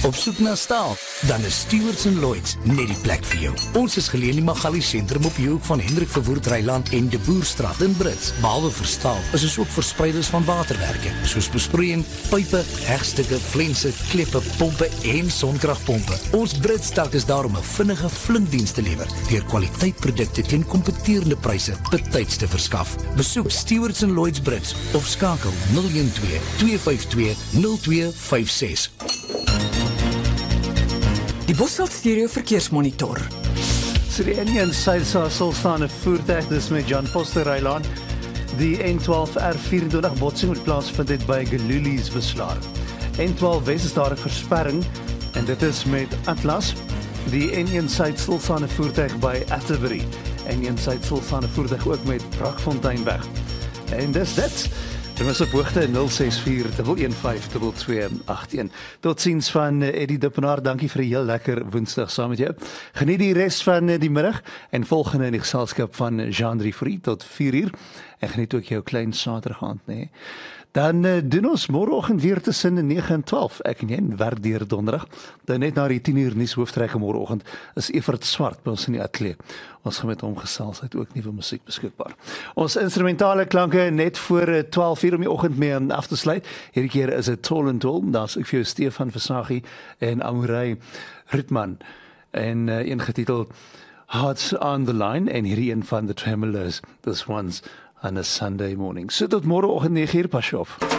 Op soek na staal? Dan is Stewards & Lloyds net die plek vir jou. Ons is geleë in die Magali sentrum op die hoek van Hendrik Verwoerd Ryland en De Boerstraat in Brits. Behalwe vir staal, is ons ook verspreiders van waterwerke, soos besproeiing, pype, hegstukke, flense, kleppe, pompe en sonkragpompe. Ons Brits tak is daar om 'n vinnige flinkdiens te lewer, deur kwaliteitprodukte teen kompeterende pryse betyds te verskaf. Besoek Stewards & Lloyds Brits of skakel 012 252 0256. Die Bosveld Stereo Verkeersmonitor. So die N1 Suid-Saar sal staan 'n voertuig, dis met Jan Foster Rylaan. Die N12 R24 botsing moet plaasvind het by Gelulies Beslaar. N12 Wes is daar 'n versperring en dit is met Atlas. Die N1 Suid sal staan 'n voertuig by Atterbury. N1 Suid sal staan 'n voertuig ook met Brakfonteinweg. En dis dit. Dit was op hoogte 0641152281. Totsiens van Eddie Dippenaar. Dankie vir 'n heel lekker Woensdag saam met jou. Geniet die res van die middag en volgende in die geselskap van Jean-Drie Fourie tot 4uur. En geniet ook jou klein Saterdag aand, né? Dan doen ons môreoggend weer tussen 9 en 12. Ek en jy werk deur donderdag. Dan net na die 10uur nuus hoofdreg môreoggend is Evert Swart by ons in die ateljee. Ons gaan met hom gesels, hy het ook nuwe musiek beskikbaar. Ons instrumentale klanke net voor 12uur om die oggend mee af te sluit. Hierdie keer is dit Tol en Tol. Daar's ek vir jou Stefan Versaghi en Amorey Ritman. En een getitel Hearts on the Line en hierdie een van the Tremolo's. This one's on a Sunday morning. So tot môreoggend 9uur, pas op.